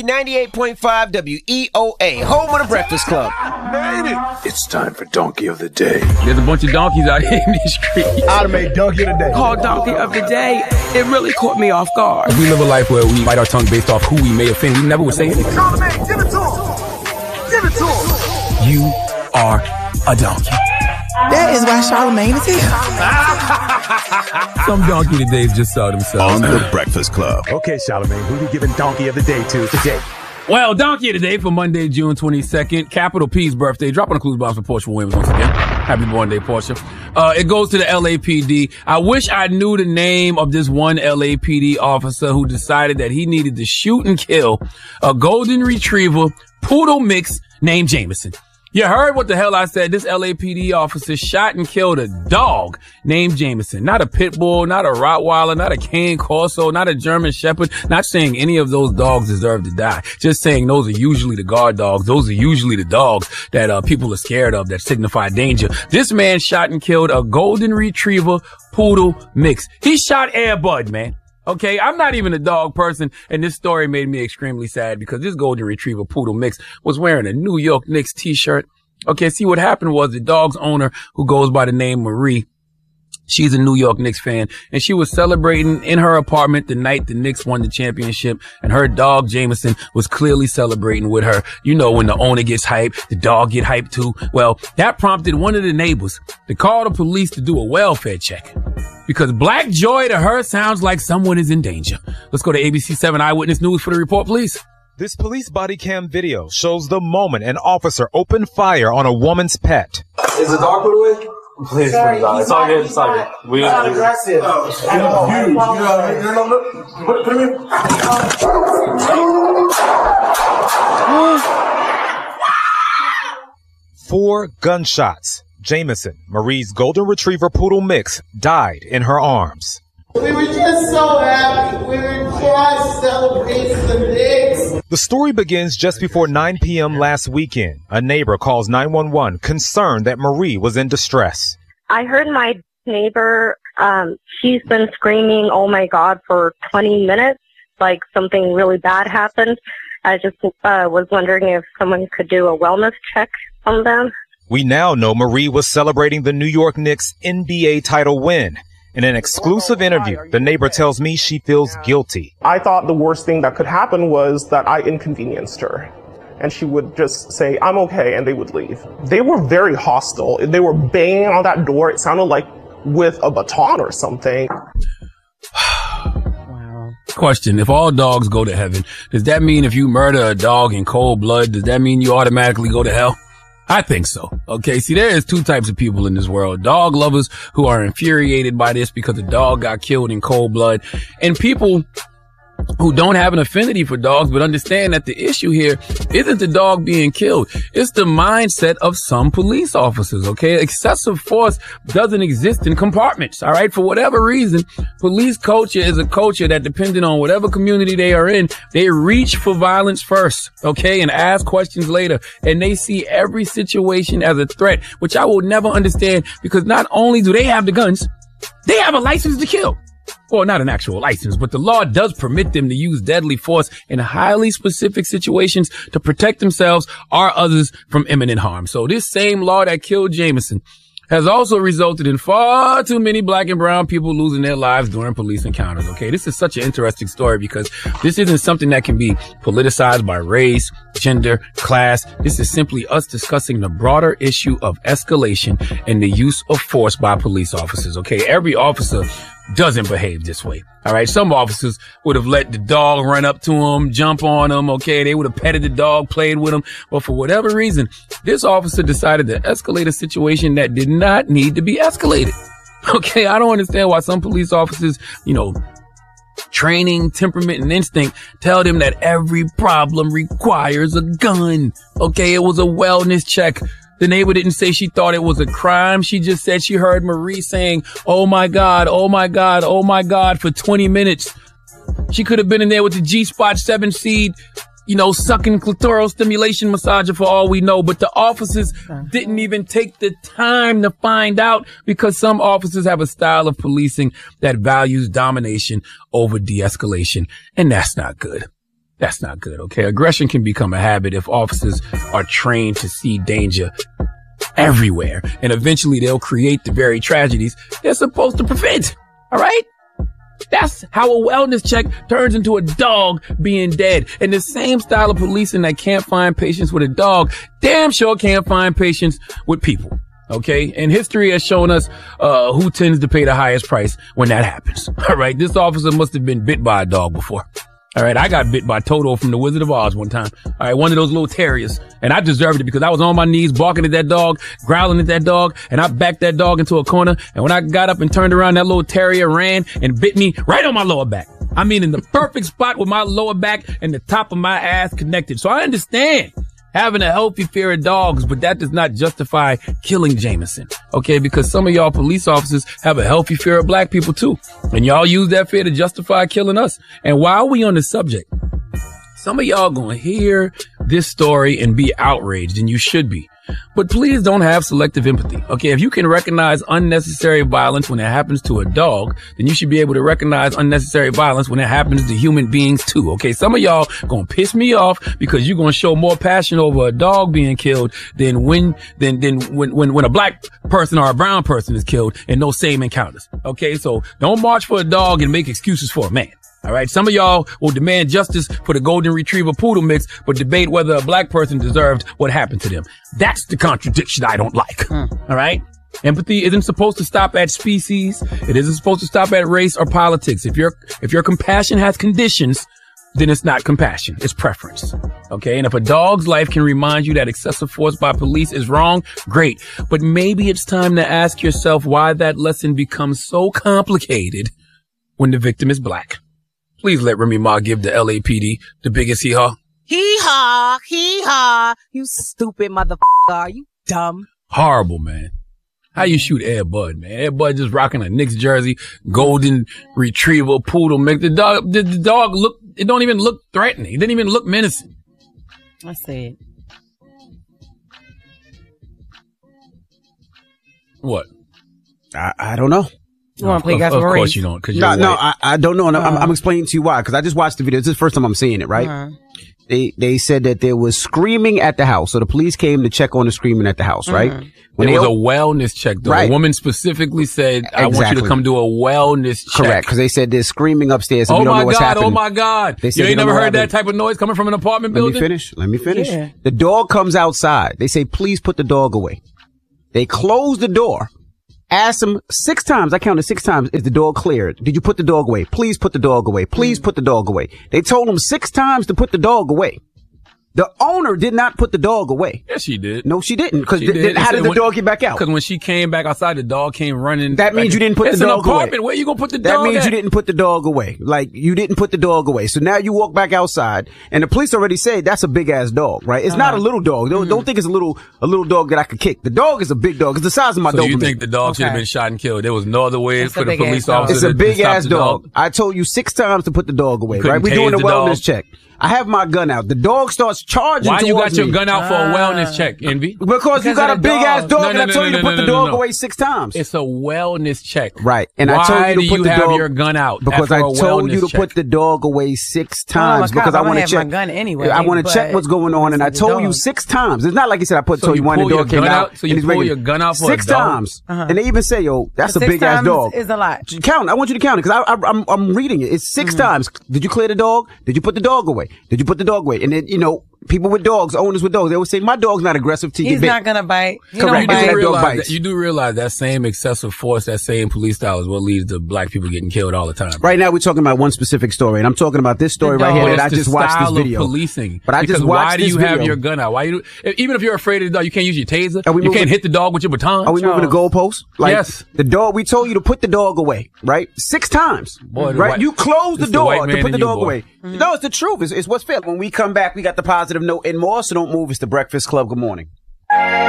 98.5 WEOA, home of the Breakfast Club. Made it. It's time for Donkey of the Day. There's a bunch of donkeys out here in these streets. I'd have made Donkey of the Day. Called Donkey of the Day. It really caught me off guard. We live a life where we bite our tongue based off who we may offend. We never would say anything. Charlamagne, give it to him. Give it to him. You are a donkey. That is why Charlamagne is here. Some donkey todays just saw themselves. On the Breakfast Club. Okay, Charlamagne, who we giving Donkey of the Day to today? Well, donkey of the day for Monday, June 22nd. Capital P's birthday. Dropping the clues bombs for Portia Williams once again. Happy born day, Portia. It goes to the LAPD. I wish I knew the name of this one LAPD officer who decided that he needed to shoot and kill a golden retriever poodle mix named Jameson. You heard what the hell I said. This LAPD officer shot and killed a dog named Jameson. Not a pit bull, not a Rottweiler, not a Cane Corso, not a German Shepherd. Not saying any of those dogs deserve to die. Just saying those are usually the guard dogs. Those are usually the dogs that people are scared of that signify danger. This man shot and killed a golden retriever poodle mix. He shot Air Bud, man. Okay, I'm not even a dog person, and this story made me extremely sad because this golden retriever poodle mix was wearing a New York Knicks t-shirt. Okay, see what happened was the dog's owner, who goes by the name Marie, she's a New York Knicks fan, and she was celebrating in her apartment the night the Knicks won the championship, and her dog Jameson was clearly celebrating with her. You know, when the owner gets hyped, the dog get hyped too. Well, that prompted one of the neighbors to call the police to do a welfare check. Because black joy to her sounds like someone is in danger. Let's go to ABC 7 Eyewitness News for the report, please. This police body cam video shows the moment an officer opened fire on a woman's pet. Is the dog put away? Please, sorry, it's all good. It's all good. We're not aggressive. Put him in. 4 gunshots. Jameson, Marie's golden retriever poodle mix, died in her arms. We were just so happy. We were just celebrating the Knicks. The story begins just before 9 p.m. last weekend. A neighbor calls 911 concerned that Marie was in distress. I heard my neighbor, she's been screaming, oh my God, for 20 minutes, like something really bad happened. I just was wondering if someone could do a wellness check on them. We now know Marie was celebrating the New York Knicks NBA title win. In an exclusive interview, the neighbor tells me she feels guilty. I thought the worst thing that could happen was that I inconvenienced her. And she would just say, I'm okay, and they would leave. They were very hostile. They were banging on that door. It sounded like with a baton or something. Question, if all dogs go to heaven, does that mean if you murder a dog in cold blood, does that mean you automatically go to hell? I think so. Okay. See, there is 2 types of people in this world. Dog lovers who are infuriated by this because a dog got killed in cold blood, and people who don't have an affinity for dogs but understand that the issue here isn't the dog being killed. It's the mindset of some police officers, okay? Excessive force doesn't exist in compartments, all right? For whatever reason, police culture is a culture that, depending on whatever community they are in, they reach for violence first, okay, and ask questions later. And they see every situation as a threat, which I will never understand, because not only do they have the guns, they have a license to kill. Well, not an actual license, but the law does permit them to use deadly force in highly specific situations to protect themselves or others from imminent harm. So this same law that killed Jameson has also resulted in far too many black and brown people losing their lives during police encounters. Okay, this is such an interesting story because this isn't something that can be politicized by race, gender, class. This is simply us discussing the broader issue of escalation and the use of force by police officers. Okay, every officer doesn't behave this way. All right. Some officers would have let the dog run up to him, jump on him. Okay. They would have petted the dog, played with him. But for whatever reason, this officer decided to escalate a situation that did not need to be escalated. Okay. I don't understand why some police officers, training, temperament, and instinct tell them that every problem requires a gun. Okay. It was a wellness check. The neighbor didn't say she thought it was a crime. She just said she heard Marie saying, oh my God, oh my God, oh my God, for 20 minutes. She could have been in there with the G-Spot 7-seed, sucking clitoral stimulation massager for all we know. But the officers didn't even take the time to find out, because some officers have a style of policing that values domination over de-escalation. And that's not good. That's not good, okay? Aggression can become a habit if officers are trained to see danger everywhere, and eventually they'll create the very tragedies they're supposed to prevent, all right? That's how a wellness check turns into a dog being dead. And the same style of policing that can't find patience with a dog, damn sure can't find patience with people. Okay. And history has shown us, who tends to pay the highest price when that happens. All right. This officer must have been bit by a dog before. All right. I got bit by Toto from the Wizard of Oz one time. All right. One of those little terriers. And I deserved it because I was on my knees barking at that dog, growling at that dog, and I backed that dog into a corner. And when I got up and turned around, that little terrier ran and bit me right on my lower back. I mean, in the perfect spot with my lower back and the top of my ass connected. So I understand having a healthy fear of dogs, but that does not justify killing Jameson. Okay, because some of y'all police officers have a healthy fear of black people too. And y'all use that fear to justify killing us. And while we on the subject, some of y'all gonna hear this story and be outraged, and you should be. But please don't have selective empathy. Okay, if you can recognize unnecessary violence when it happens to a dog, then you should be able to recognize unnecessary violence when it happens to human beings too. Okay, some of y'all gonna piss me off because you're gonna show more passion over a dog being killed than when a black person or a brown person is killed in those same encounters. Okay, so don't march for a dog and make excuses for a man. All right. Some of y'all will demand justice for the golden retriever poodle mix, but debate whether a black person deserved what happened to them. That's the contradiction I don't like. All right. Empathy isn't supposed to stop at species. It isn't supposed to stop at race or politics. If your compassion has conditions, then it's not compassion. It's preference. Okay. And if a dog's life can remind you that excessive force by police is wrong, great. But maybe it's time to ask yourself why that lesson becomes so complicated when the victim is black. Please let Remy Ma give the LAPD the biggest hee-haw. Hee-haw, hee-haw. You stupid motherfucker. Are you dumb? Horrible, man. How you shoot Air Bud, man? Air Bud just rocking a Knicks jersey, golden retriever, poodle mix. The dog it don't even look threatening. It didn't even look menacing. I see it. What? I don't know. You want to play guys? Of course you don't. I don't know. And I'm explaining to you why. Because I just watched the video. This is the first time I'm seeing it, right? They said that there was screaming at the house. So the police came to check on the screaming at the house, right? When it was a wellness check, though. Right. The woman specifically said, I want you to come do a wellness check. Correct. Because they said there's screaming upstairs. So we don't know what's happening. Oh, my God. They said you ain't never heard that type of noise coming from an apartment building? Let me finish. Yeah. The dog comes outside. They say, please put the dog away. They close the door. Asked him 6 times. I counted 6 times. Is the dog cleared? Did you put the dog away? Please put the dog away. Please put the dog away. They told him 6 times to put the dog away. The owner did not put the dog away. Yes, she did. No, she didn't. Because how did the dog get back out? Because when she came back outside, the dog came running. That means you didn't put the dog away. It's an apartment. Where you gonna put the dog That means at? you didn't put the dog away. Like, you didn't put the dog away. So now you walk back outside, and the police already said that's a big ass dog, right? It's not a little dog. Don't think it's a little dog that I could kick. The dog is a big dog. It's the size of my dog. So you think the dog should have been shot and killed? There was no other way for the police officer to stop the dog? It's a big ass dog. I told you 6 times to put the dog away, right? We're doing a wellness check. I have my gun out. The dog starts charging towards me. Why you got your gun out for a wellness check, Envy? Because you got a big ass dog, and I told you to put the dog away 6 times. It's a wellness check. Right. And I told you to put the dog. Why do you have your gun out? Because I told you to put the dog away 6 times. Because I want to check. My gun anyway, I want to check what's going on, and I told you 6 times. It's not like you said told you one the dog came out. So you pull your gun out for 6 times. And they even say, yo, that's a big ass dog. Is a lot. Count. I want you to count it because I'm reading it. It's 6 times. Did you clear the dog? Did you put the dog away? Did you put the dog away? And then, people with dogs, owners with dogs, they always say, my dog's not aggressive till you get bit. He's not going to bite. Correct. You do realize that same excessive force, that same police style is what leads to black people getting killed all the time. Right now, we're talking about one specific story, and I'm talking about this story right here that I just watched this video. Of policing. But I just watched this video. Why do you have your gun out? Even if you're afraid of the dog, you can't use your taser. You can't hit the dog with your baton. Are we moving the goalposts? Yes. The dog, we told you to put the dog away, right? 6 times. Boy, right? You closed the door to put the dog away. Mm-hmm. No, it's the truth. It's what's fair. When we come back, we got the positive note and more, so don't move. It's the Breakfast Club. Good morning.